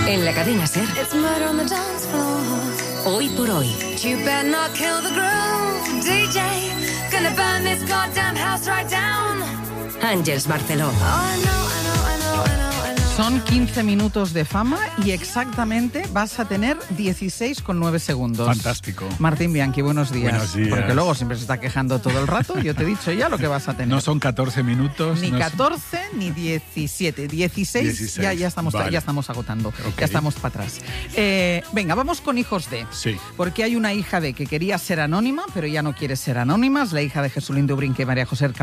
En la cadena SER. It's murder on the dance floor. Hoy por hoy. You better not kill the groove, DJ. Gonna burn this goddamn house right down. Ángeles Barceló. Oh, I know. Son 15 minutos de fama y exactamente vas a tener 16,9 segundos. Fantástico. Martín Bianchi, buenos días. Buenos días. Porque luego siempre se está quejando todo el rato. Yo te he dicho ya lo que vas a tener. No son 14 minutos. Ni no 14 ni 17. 16 ya estamos, vale. ya estamos agotando. Ok. Ya estamos para atrás. Venga, vamos con hijos de. Sí. Porque hay una hija de que quería ser anónima, pero ya no quiere ser anónima. Es la hija de Jesulín Dubrinque y María José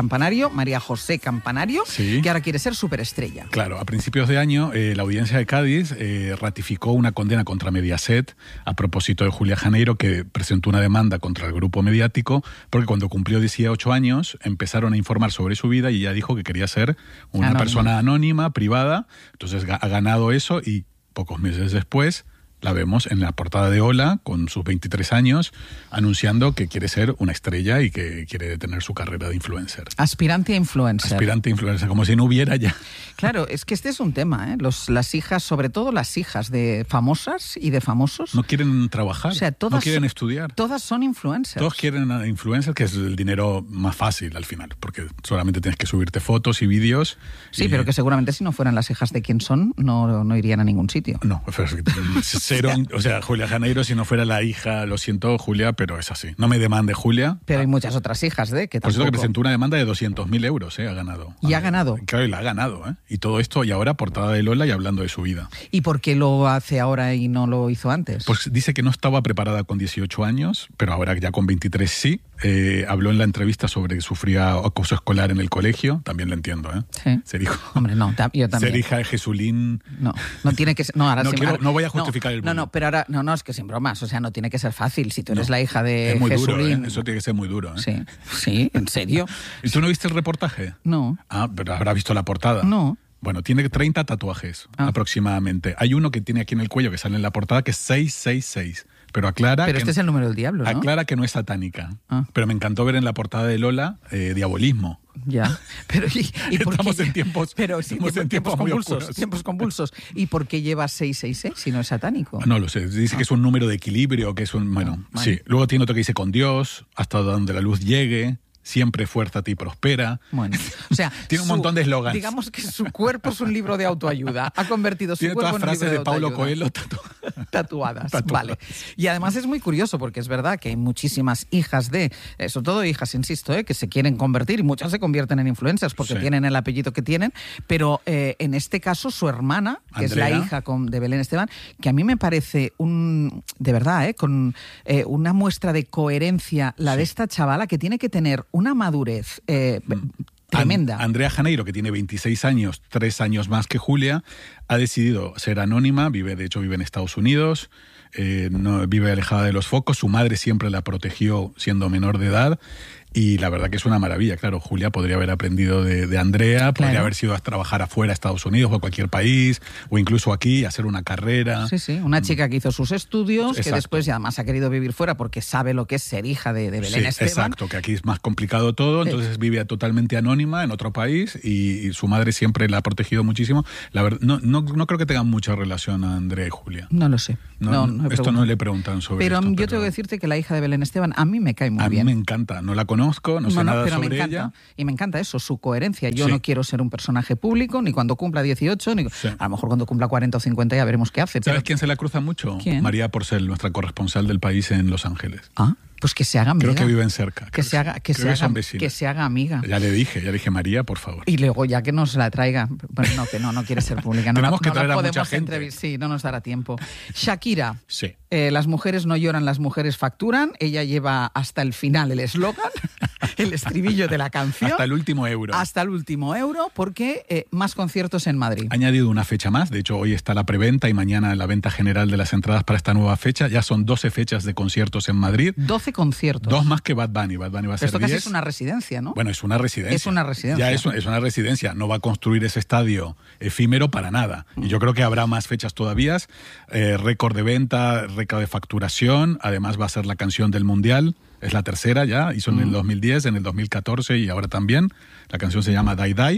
Campanario, Sí. que ahora quiere ser superestrella. Claro, a principios de año la audiencia de Cádiz ratificó una condena contra Mediaset a propósito de Julia Janeiro, que presentó una demanda contra el grupo mediático porque cuando cumplió 18 años empezaron a informar sobre su vida y ella dijo que quería ser una Anónima. persona anónima, privada. Entonces ha ganado eso y pocos meses después la vemos en la portada de Hola, con sus 23 años, anunciando que quiere ser una estrella y que quiere tener su carrera de influencer. Aspirante a influencer. Aspirante a influencer, como si no hubiera ya. Claro, es que este es un tema, ¿eh? Las hijas, sobre todo las hijas de famosas y de famosos, No quieren trabajar, o sea, todas, no quieren estudiar. Todas son influencers. Todos quieren a influencer, que es el dinero más fácil al final, porque solamente tienes que subirte fotos y vídeos. Sí, y- pero que seguramente si no fueran las hijas de quien son, no irían a ningún sitio. No, cero, o sea, Julia Janeiro, si no fuera la hija, lo siento, Julia, pero es así. No me demande Julia. Pero hay muchas otras hijas de que Por cierto, que tampoco. presentó una demanda de 200.000 euros, ha ganado. ¿Y ha ganado? Claro, y la ha ganado, ¿eh? Y todo esto, y ahora portada de Lola y hablando de su vida. ¿Y por qué lo hace ahora y no lo hizo antes? Pues dice que no estaba preparada con 18 años, pero ahora ya con 23 sí. Habló en la entrevista sobre que sufría acoso escolar en el colegio, también lo entiendo, ¿eh? Sí. Ser hijo, Hombre, no, yo también. ser hija de Jesulín. No tiene que ser. No, ahora No sí, quiero- ahora- no voy a justificar el bullying. No, pero ahora. No, es que sin bromas. O sea, no tiene que ser fácil. Si tú eres la hija de Es muy duro, Jesulín. ¿eh? Eso tiene que ser muy duro, ¿eh? Sí, ¿en serio? ¿Y tú no viste el reportaje? No. Ah, pero habrás visto la portada. No. Bueno, tiene 30 tatuajes aproximadamente. Hay uno que tiene aquí en el cuello que sale en la portada que es 666. Pero aclara Pero que este es el número del diablo, ¿no? aclara que no es satánica. Ah. Pero me encantó ver en la portada de Lola diabolismo. Ya, pero ¿y por Estamos qué? en tiempos- Pero sí, estamos en tiempos muy oscuros. tiempos convulsos. ¿Y por qué lleva 666 si no es satánico? No lo sé, dice que es un número de equilibrio, que es un... Bueno, vale. sí. Luego tiene otro que dice con Dios, hasta donde la luz llegue, siempre fuérzate y prospera. Bueno, o sea, Tiene un montón de eslogans. Digamos que su cuerpo es un libro de autoayuda. Ha convertido su Tiene cuerpo todas en un libro frases de Paulo autoayuda. Coelho Tatuadas, vale. Y además es muy curioso porque es verdad que hay muchísimas hijas sobre todo hijas, insisto, que se quieren convertir y muchas se convierten en influencers porque Sí. tienen el apellido que tienen, pero en este caso su hermana, que es la Andrea. hija de Belén Esteban, que a mí me parece de verdad, con una muestra de coherencia la de esta chavala que tiene que tener una madurez tremenda. Andrea Janeiro, que tiene 26 años, 3 años más que Julia, ha decidido ser anónima, de hecho vive en Estados Unidos, no, vive alejada de los focos, su madre siempre la protegió siendo menor de edad. Y la verdad que es una maravilla, claro. Julia podría haber aprendido de Andrea, podría haber sido a trabajar afuera, a Estados Unidos o a cualquier país, o incluso aquí, hacer una carrera. Sí, una chica que hizo sus estudios, que Exacto. después y además ha querido vivir fuera porque sabe lo que es ser hija de Belén Sí, Esteban. exacto, que aquí es más complicado todo, entonces vive totalmente anónima en otro país y su madre siempre la ha protegido muchísimo. La verdad, no creo que tengan mucha relación a Andrea y Julia. No lo sé. No, he esto preguntado. no le preguntan sobre Pero esto. yo tengo que decirte que la hija de Belén Esteban a mí me cae muy a mí bien. me encanta, no la conozco, no sé nada pero sobre me encanta. ella. Y me encanta eso, su coherencia. Yo Sí. no quiero ser un personaje público, ni cuando cumpla 18, ni Sí. a lo mejor cuando cumpla 40 o 50 ya veremos qué hace. ¿Sabes Pero... quién se la cruza mucho? ¿Quién? María Porcel, nuestra corresponsal del país en Los Ángeles. Ah, pues que se haga amiga. Creo que viven cerca. Que se haga, son vecinas. que se haga amiga. Ya le dije, María, por favor. Y luego ya que nos la traiga, bueno, que no quiere ser pública. Tenemos que no traer la a podemos mucha gente. entrevistar. Sí, no nos dará tiempo. Shakira. Sí. Las mujeres no lloran, las mujeres facturan. Ella lleva hasta el final el eslogan, el estribillo de la canción. Hasta el último euro. Hasta el último euro, porque más conciertos en Madrid. Ha añadido una fecha más, de hecho hoy está la preventa y mañana la venta general de las entradas para esta nueva fecha. Ya son 12 fechas de conciertos en Madrid. 12 conciertos. 2 más que Bad Bunny. Bad Bunny va a ser Esto casi 10. es una residencia, ¿no? Bueno, es una residencia. Es una residencia. Ya es una residencia. No va a construir ese estadio efímero para nada. Y yo creo que habrá más fechas todavía. Récord de venta, récord de facturación. Además va a ser la canción del Mundial. Es la tercera ya. Hizo en el 2010, en el 2014 y ahora también. La canción se llama Die Die.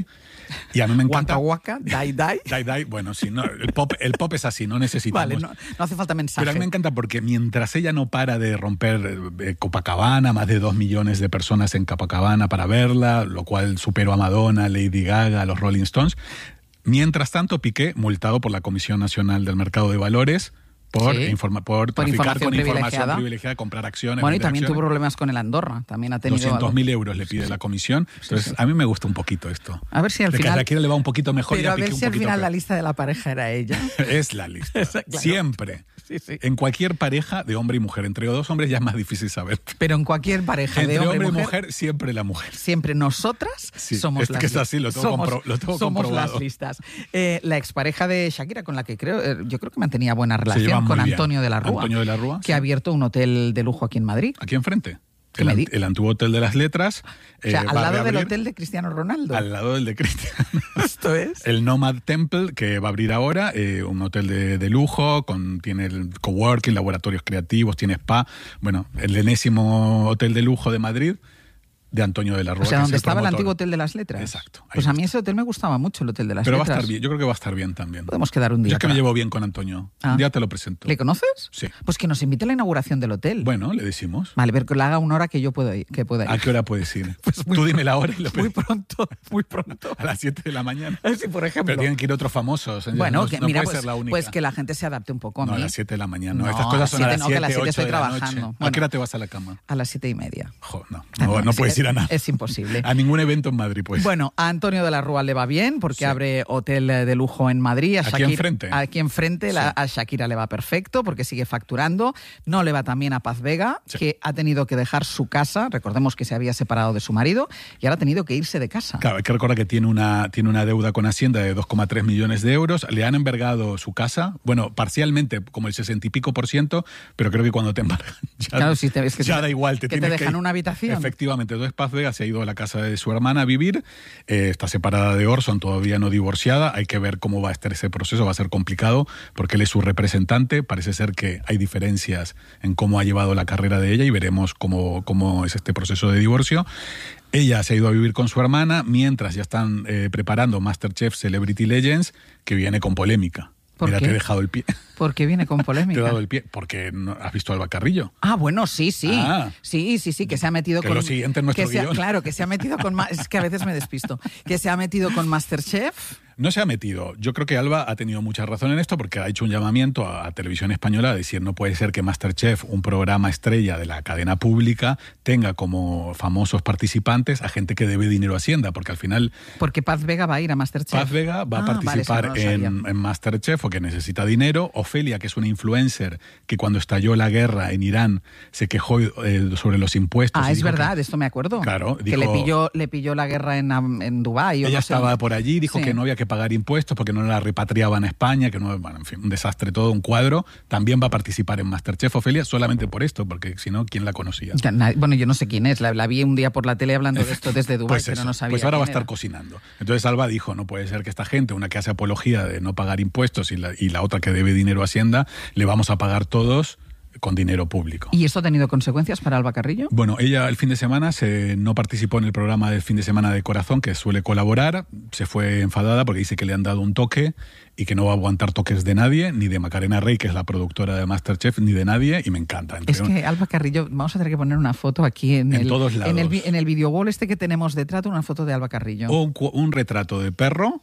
Y a mí me encanta... Waka Waka, Die Die. Die, bueno, sí, no, el pop es así, no necesitamos. Vale, no hace falta mensaje. Pero a mí me encanta porque mientras ella no para de romper Copacabana, más de 2 millones de personas en Copacabana para verla, lo cual superó a Madonna, Lady Gaga, a los Rolling Stones. Mientras tanto, Piqué, multado por la Comisión Nacional del Mercado de Valores, por traficar con información privilegiada, comprar acciones. Bueno, y también tuvo problemas con el Andorra. También ha tenido 200.000 euros le pide la comisión. Entonces, a mí me gusta un poquito esto. A ver si al final... a Shakira le va un poquito mejor. Pero a ver si al final la lista de la pareja era ella. Es la lista. Claro. Siempre. Sí. En cualquier pareja de hombre y mujer. Entre dos hombres ya es más difícil saber. Pero en cualquier pareja entre de hombre y mujer, siempre la mujer. Siempre nosotras somos las listas. Es así, lo tengo comprobado. Somos las listas. La expareja de Shakira, con la que yo creo que mantenía buena relación, con Antonio de la Rúa, que ha abierto un hotel de lujo aquí en Madrid. Aquí enfrente. El antiguo Hotel de las Letras. O sea, al lado del hotel de Cristiano Ronaldo. Al lado del de Cristiano. Esto es. El Nomad Temple, que va a abrir ahora, un hotel de lujo, tiene el coworking, laboratorios creativos, tiene spa. Bueno, el enésimo hotel de lujo de Madrid, de Antonio de la Rúa. O sea, donde estaba el antiguo Hotel de las Letras. Exacto. Pues a mí ese hotel me gustaba mucho, el Hotel de las Letras. Pero va a estar bien, yo creo que va a estar bien también. Podemos quedar un día. Yo es que me llevo bien con Antonio. Un día te lo presento. ¿Le conoces? Sí. Pues que nos invite a la inauguración del hotel. Bueno, le decimos. Vale, pero que le haga una hora que yo pueda ir. ¿A qué hora puedes ir? Pues tú dime la hora y lo Muy pronto. A las 7 de la mañana. Sí, por ejemplo. Pero tienen que ir otros famosos. Bueno, no puede ser la única. Pues que la gente se adapte un poco a mí. No, a las 7 de la mañana. No, estas cosas son a las 7, que a las 7 estoy 8 de la trabajando. noche. Bueno, ¿A qué hora te vas a la cama? A las 7:30. No puedes ir a nada. Es imposible. A ningún evento en Madrid, pues. Bueno, a Antonio de la Rúa le va bien porque abre hotel de lujo en Madrid. Aquí enfrente. Aquí enfrente a Shakira le va perfecto porque sigue facturando. No le va tan bien a Paz Vega, que ha tenido que dejar su casa. Recordemos que se había separado de su marido y ahora ha tenido que irse de casa. Claro, hay que recordar que tiene una deuda con Hacienda de 2,3 millones de euros. Le han embargado su casa, bueno, parcialmente, como el 60 y pico %, pero creo que cuando te embargan ya da igual. Te dejan una habitación. Efectivamente. Entonces Paz Vega se ha ido a la casa de su hermana a vivir, está separada de Orson, todavía no divorciada, hay que ver cómo va a estar ese proceso, va a ser complicado porque él es su representante, parece ser que hay diferencias en cómo ha llevado la carrera de ella y veremos cómo es este proceso de divorcio. Ella se ha ido a vivir con su hermana, mientras ya están preparando MasterChef Celebrity Legends, que viene con polémica. Mira, te he dejado el pie. ¿Por qué viene con polémica? Te he dado el pie. Porque ¿has visto a Alba Carrillo? Ah, bueno, sí. Sí, que se ha metido que con... lo siguiente en nuestro guión. Claro, que se ha metido con... Es que a veces me despisto. Que se ha metido con MasterChef. No se ha metido. Yo creo que Alba ha tenido mucha razón en esto porque ha hecho un llamamiento a Televisión Española a decir no puede ser que MasterChef, un programa estrella de la cadena pública, tenga como famosos participantes a gente que debe dinero a Hacienda, porque al final... Porque Paz Vega va a ir a MasterChef. Paz Vega va a participar en MasterChef o que necesita dinero. Ofelia, que es una influencer que cuando estalló la guerra en Irán se quejó sobre los impuestos. Ah, es verdad, de esto me acuerdo. Claro. Que le pilló la guerra en Dubái. Ella estaba por allí, dijo que no había que pagar impuestos porque no la repatriaban a España, que no, bueno, en fin, un desastre todo, un cuadro. También va a participar en MasterChef Ofelia solamente por esto, porque si no, ¿quién la conocía? Bueno, yo no sé quién es, la vi un día por la tele hablando de esto desde Dubái, pero no sabía. Pues ahora va a estar cocinando. Entonces Alba dijo, no puede ser que esta gente, una que hace apología de no pagar impuestos y la otra que debe dinero a Hacienda, le vamos a pagar todos con dinero público. ¿Y esto ha tenido consecuencias para Alba Carrillo? Bueno, ella el fin de semana no participó en el programa del fin de semana de Corazón, que suele colaborar, se fue enfadada porque dice que le han dado un toque y que no va a aguantar toques de nadie, ni de Macarena Rey, que es la productora de MasterChef, ni de nadie, y me encanta. Es que Alba Carrillo, vamos a tener que poner una foto aquí en todos lados. En el videowall este que tenemos detrás, una foto de Alba Carrillo. Un retrato de perro,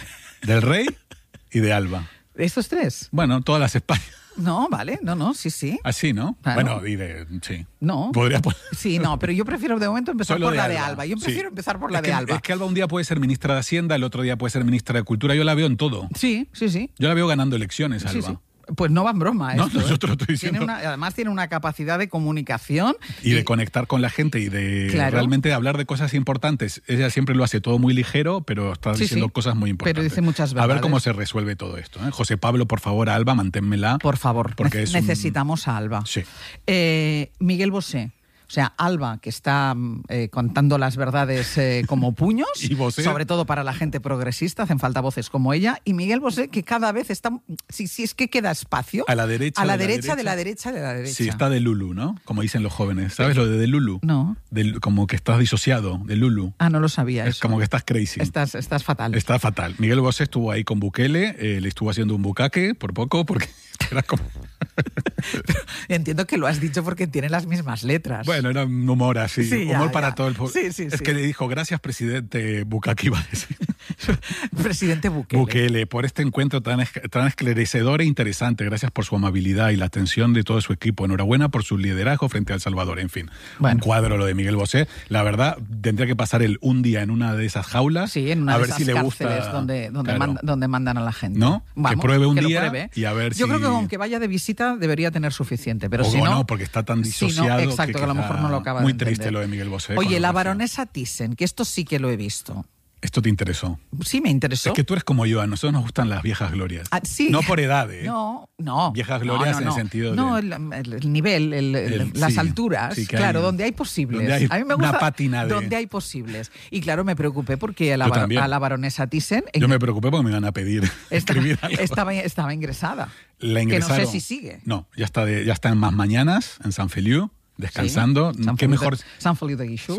del rey y de Alba. ¿Estos tres? Bueno, todas las Españas. No, vale, no, sí. Así, ¿no? Claro. Bueno, sí. No. Podría poner... Sí, no, pero yo prefiero de momento empezar por la de Alba. Yo prefiero empezar por la de Alba. Es que Alba un día puede ser ministra de Hacienda, el otro día puede ser ministra de Cultura. Yo la veo en todo. Sí. Yo la veo ganando elecciones, Alba. Sí. Pues no va en broma. No, esto, yo te lo estoy diciendo. Además tiene una capacidad de comunicación. Y de conectar con la gente y de realmente hablar de cosas importantes. Ella siempre lo hace todo muy ligero, pero está diciendo cosas muy importantes. Pero dice muchas verdades. A ver cómo se resuelve todo esto. José Pablo, por favor, a Alba, manténmela. Por favor, porque necesitamos a Alba. Sí. Miguel Bosé. O sea, Alba, que está contando las verdades como puños, y Bosé, sobre todo para la gente progresista, hacen falta voces como ella, y Miguel Bosé, que cada vez está, si es que queda espacio, a la derecha, de la derecha. Sí, está de Lulu, ¿no? Como dicen los jóvenes. ¿Sabes lo de Lulu? No. Como que estás disociado, de Lulu. Ah, no lo sabía. Es eso. como que estás crazy. Estás fatal. Está fatal. Miguel Bosé estuvo ahí con Bukele, le estuvo haciendo un bucaque por poco, porque era como... Entiendo que lo has dicho porque tiene las mismas letras. Bueno, era un humor así, sí, humor para todo el pueblo. Sí, es que le dijo, gracias, presidente Bukake, iba a decir. Presidente Bukele. Bukele, por este encuentro tan esclarecedor e interesante. Gracias por su amabilidad y la atención de todo su equipo. Enhorabuena por su liderazgo frente a El Salvador. En fin, un cuadro lo de Miguel Bosé. La verdad, tendría que pasar él un día en una de esas jaulas, sí, en una a de ver esas si le cárceles gusta. donde mandan a la gente. ¿No? Vamos, que pruebe un que día y a ver si... Yo creo que aunque vaya de visita debería tener suficiente, pero o si no... porque está tan disociado. Si no, exacto, que a lo mejor no lo acaba de muy entender. triste lo de Miguel Bosé. Oye, la baronesa Thyssen, que esto sí que lo he visto. Esto te interesó. Sí, me interesó. Es que tú eres como yo, a nosotros nos gustan las viejas glorias. Sí. No por edad, ¿eh? No. Viejas glorias en el sentido de... No, el nivel, las alturas, claro, hay, donde hay posibles. Donde hay a mí me gusta una pátina de... donde hay posibles. Y claro, me preocupé porque a la baronesa Thyssen... Yo me preocupé porque me iban a pedir escribir algo. Estaba ingresada. La ingresaron. Que no sé si sigue. No, ya está en Más Mañanas, en San Feliu. Descansando, sí. qué mejor. San Feliu de Guíxols.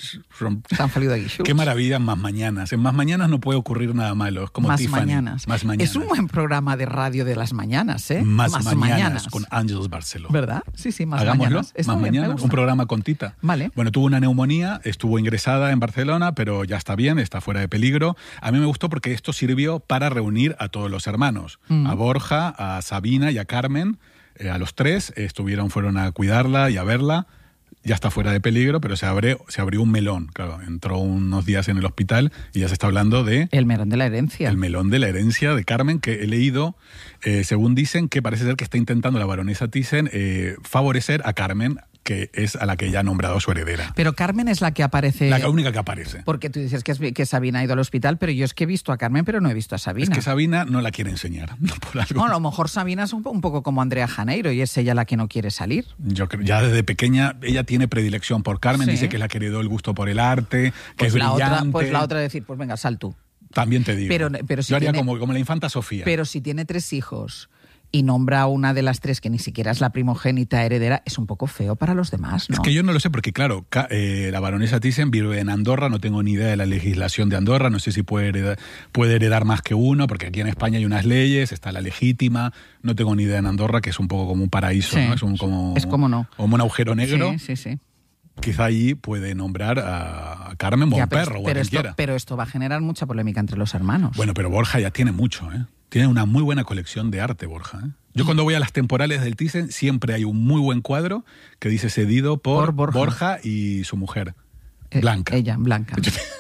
San Feliu de Guíxols. Qué maravilla Más Mañanas. En Más Mañanas no puede ocurrir nada malo. Es como Más Tiffany. Mañanas. Más Mañanas. Es un buen programa de radio de las mañanas, ¿eh? Más mañanas con Ángeles Barceló. ¿Verdad? Sí, Más Hagámoslo. Mañanas. Más Mañanas. Un programa con Tita. Vale. Bueno, tuvo una neumonía, estuvo ingresada en Barcelona, pero ya está bien, está fuera de peligro. A mí me gustó porque esto sirvió para reunir a todos los hermanos. A Borja, a Sabina y a Carmen. A los tres fueron a cuidarla y a verla. Ya está fuera de peligro, pero se abrió un melón. Claro, entró unos días en el hospital y ya se está hablando de... El melón de la herencia. El melón de la herencia de Carmen, que he leído, según dicen, que parece ser que está intentando la baronesa Thyssen favorecer a Carmen, que es a la que ya ha nombrado su heredera. Pero Carmen es la que aparece... La única que aparece. Porque tú dices que Sabina ha ido al hospital, pero yo es que he visto a Carmen, pero no he visto a Sabina. Es que Sabina no la quiere enseñar. No, por algo. No, a lo mejor Sabina es un poco como Andrea Janeiro y es ella la que no quiere salir. Yo creo, ya desde pequeña, ella tiene predilección por Carmen, sí. Dice que le ha querido el gusto por el arte, que es brillante. La otra decir, pues venga, sal tú. También te digo. Pero si yo haría como la infanta Sofía. Pero si tiene 3 hijos y nombra a una de las 3 que ni siquiera es la primogénita heredera, es un poco feo para los demás, ¿no? Es que yo no lo sé, porque claro, la baronesa Thyssen vive en Andorra, no tengo ni idea de la legislación de Andorra, no sé si puede heredar más que uno, porque aquí en España hay unas leyes, está la legítima, no tengo ni idea en Andorra, que es un poco como un paraíso, sí, ¿no? Es como no. Como un agujero negro. Sí. Quizá allí puede nombrar a Carmen o a un perro o a quien quiera. Pero esto va a generar mucha polémica entre los hermanos. Bueno, pero Borja ya tiene mucho, ¿eh? Tiene una muy buena colección de arte, Borja, ¿eh? Yo cuando voy a las temporales del Thyssen siempre hay un muy buen cuadro que dice cedido por Borja y su mujer, Blanca. Ella, Blanca.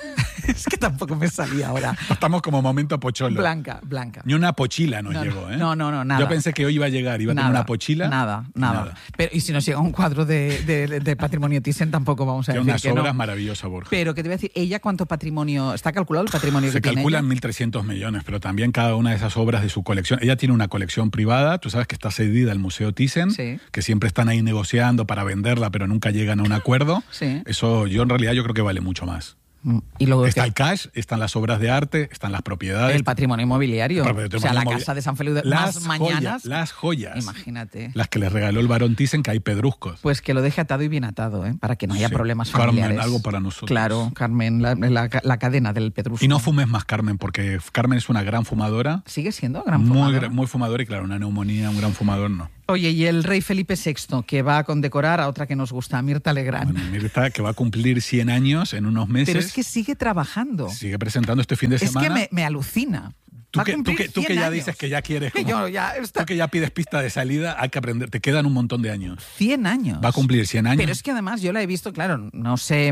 Es que tampoco me salía ahora. Estamos como momento pocholo. Blanca. Ni una pochila nos llegó, ¿eh? No, nada. Yo pensé que hoy iba a llegar, iba a tener una pochila. Nada. Pero, y si nos llega un cuadro de patrimonio Thyssen, tampoco vamos a decir unas que no. obras maravillosas, Borja. Pero que te voy a decir, ¿ella cuánto patrimonio? ¿Está calculado el patrimonio que tiene? Se calculan 1.300 millones, pero también cada una de esas obras de su colección. Ella tiene una colección privada, tú sabes que está cedida al Museo Thyssen, sí. Que siempre están ahí negociando para venderla, pero nunca llegan a un acuerdo. Sí. Eso en realidad yo creo que vale mucho más. Y luego está el cash, están las obras de arte, están las propiedades. El patrimonio inmobiliario. O sea, la casa de San Feliu de Más Mañanas. Las joyas. Imagínate. Las que les regaló el barón Thyssen, que hay pedruscos. Pues que lo deje atado y bien atado, ¿eh? Para que no haya problemas familiares. Carmen, algo para nosotros. Claro, Carmen, la cadena del pedrusco. Y no fumes más, Carmen, porque Carmen es una gran fumadora. ¿Sigue siendo gran fumadora? Muy fumadora y claro, una neumonía, un gran fumador no. Oye, y el rey Felipe VI, que va a condecorar a otra que nos gusta, a Mirta Legrand. Bueno, Mirta, que va a cumplir 100 años en unos meses. Pero es que sigue trabajando. Sigue presentando este fin de semana. Es que me alucina. Tú que ya dices que ya quieres... Tú que ya pides pista de salida, hay que aprender. Te quedan un montón de años. 100 años. Va a cumplir 100 años. Pero es que además yo la he visto, claro, no sé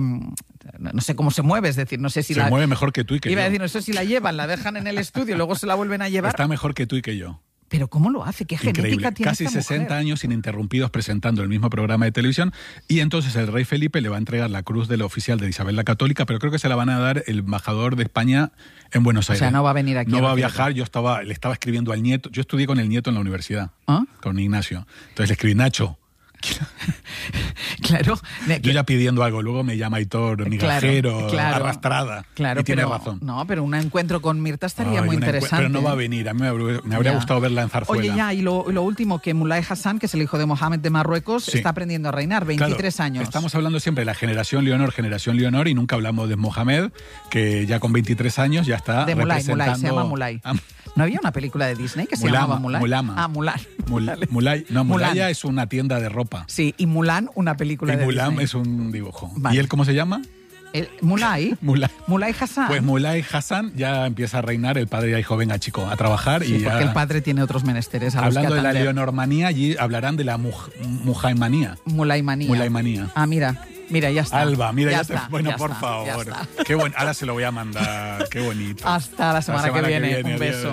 cómo se mueve, es decir, no sé si se mueve mejor que tú y que iba yo. A decir, no sé si la llevan, la dejan en el estudio y luego se la vuelven a llevar. Está mejor que tú y que yo. Pero ¿cómo lo hace? ¿Qué genética tiene Casi esta 60 mujer? años ininterrumpidos presentando el mismo programa de televisión y entonces el rey Felipe le va a entregar la cruz del oficial de Isabel la Católica, pero creo que se la van a dar el embajador de España en Buenos Aires. O sea, no va a venir aquí. No va a viajar, le estaba escribiendo al nieto. Yo estudié con el nieto en la universidad, con Ignacio. Entonces le escribí, Nacho, Claro. Yo ya pidiendo algo, luego me llama Aitor, migajero, arrastrada. Claro, y tiene razón. No, pero un encuentro con Mirta estaría muy interesante. Pero no va a venir, a mí me habría gustado verla en Zarzuela. Oye, ya, y lo último, que Mulay Hassan, que es el hijo de Mohammed de Marruecos, está aprendiendo a reinar, 23 años. Estamos hablando siempre de la generación Leonor, y nunca hablamos de Mohamed, que ya con 23 años ya está representando... Mulay, se llama Mulay. ¿No había una película de Disney que se llamaba Mulay? Mulama. Ah, Mulan. Mulaya es una tienda de ropa. Sí, y Mulan, una película de Mulan Disney. es un dibujo. Vale. ¿Y él cómo se llama? Mulay Hassan. Pues Mulay Hassan ya empieza a reinar, el padre ya dijo, venga chico, a trabajar. Sí, y ya... porque el padre tiene otros menesteres. Hablando de la Leonormanía, allí hablarán de la Mulaymanía. Mulaymanía. Ah, mira, ya está. Alba, mira, ya está. Bueno, ya por está, favor. Qué bueno. Ahora se lo voy a mandar. Qué bonito. Hasta la semana que viene. Un beso.